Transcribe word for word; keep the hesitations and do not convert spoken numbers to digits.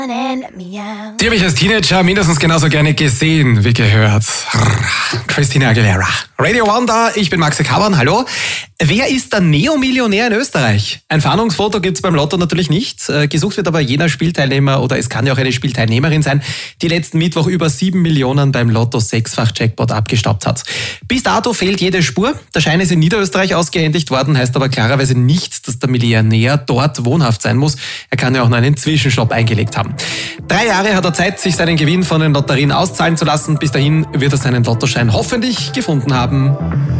Die habe ich als Teenager mindestens genauso gerne gesehen wie gehört. Christina Aguilera. Radio One da, ich bin Maxi Kaban, hallo. Wer ist der Neo-Millionär in Österreich? Ein Fahndungsfoto gibt's beim Lotto natürlich nicht. Gesucht wird aber jener Spielteilnehmer oder es kann ja auch eine Spielteilnehmerin sein, die letzten Mittwoch über sieben Millionen beim Lotto-Sechsfach-Jackpot abgestaubt hat. Bis dato fehlt jede Spur. Der Schein ist in Niederösterreich ausgehändigt worden, heißt aber klarerweise nicht, dass der Millionär dort wohnhaft sein muss. Er kann ja auch noch einen Zwischenstopp eingelegt haben. Drei Jahre hat er Zeit, sich seinen Gewinn von den Lotterien auszahlen zu lassen. Bis dahin wird er seinen Lottoschein hoffentlich gefunden haben.